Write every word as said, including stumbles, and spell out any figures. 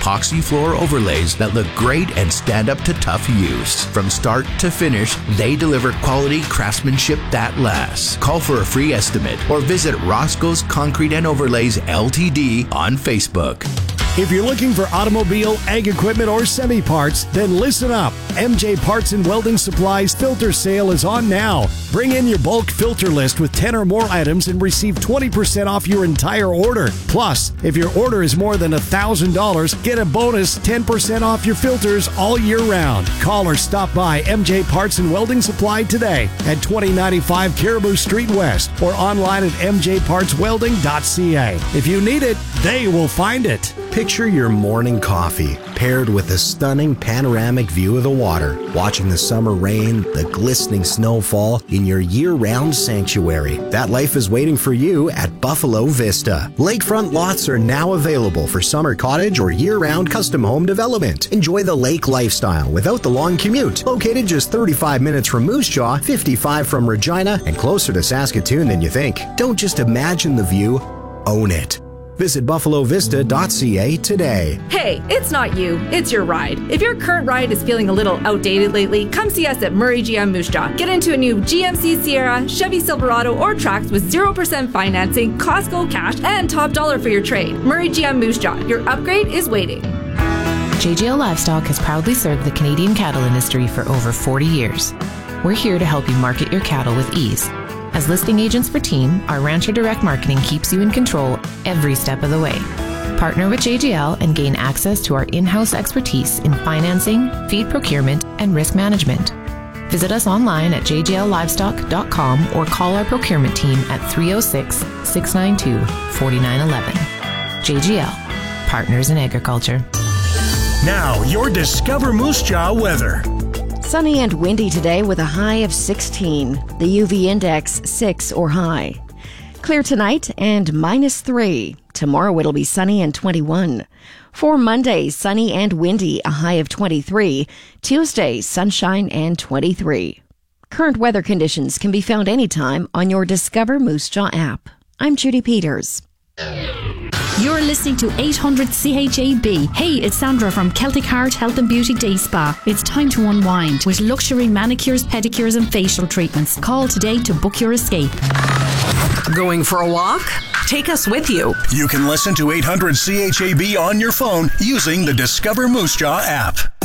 epoxy floor overlays that look great and stand up to tough use. From start to finish, they deliver quality craftsmanship that lasts. Call for a free estimate or visit Roscoe's Concrete and Overlays L T D on Facebook. If you're looking for automobile, ag equipment, or semi parts, then listen up. M J Parts and Welding Supplies filter sale is on now. Bring in your bulk filter list with ten or more items and receive twenty percent off your entire order. Plus, if your order is more than one thousand dollars, get a bonus ten percent off your filters all year round. Call or stop by M J Parts and Welding Supply today at twenty ninety-five Caribou Street West or online at m j parts welding dot c a. If you need it, they will find it. Picture your morning coffee paired with a stunning panoramic view of the water, watching the summer rain, the glistening snowfall in your year-round sanctuary. That life is waiting for you at Buffalo Vista. Lakefront lots are now available for summer cottage or year-round custom home development. Enjoy the lake lifestyle without the long commute. Located just thirty-five minutes from Moose Jaw, fifty-five from Regina, and closer to Saskatoon than you think. Don't just imagine the view, own it. Visit buffalo vista dot c a today. Hey, it's not you, it's your ride. If your current ride is feeling a little outdated lately, come see us at Murray G M Moose Jaw. Get into a new G M C Sierra, Chevy Silverado, or Trax with zero percent financing, Costco cash, and top dollar for your trade. Murray G M Moose Jaw, your upgrade is waiting. J G L Livestock has proudly served the Canadian cattle industry for over forty years. We're here to help you market your cattle with ease. As listing agents for Team, our Rancher Direct Marketing keeps you in control every step of the way. Partner with J G L and gain access to our in-house expertise in financing, feed procurement, and risk management. Visit us online at j g l livestock dot com or call our procurement team at three oh six, six nine two, four nine one one. J G L, Partners in Agriculture. Now, your Discover Moose Jaw weather. Sunny and windy today with a high of sixteen. The U V index six or high. Clear tonight and minus three. Tomorrow it'll be sunny and twenty-one. For Monday, sunny and windy, a high of twenty-three. Tuesday, sunshine and twenty-three. Current weather conditions can be found anytime on your Discover Moose Jaw app. I'm Judy Peters. You're listening to eight hundred C H A B. Hey, it's Sandra from Celtic Heart Health and Beauty Day Spa. It's time to unwind with luxury manicures, pedicures and facial treatments. Call today to book your escape. Going for a walk? Take us with you. You can listen to eight hundred C H A B on your phone using the Discover Moose Jaw app.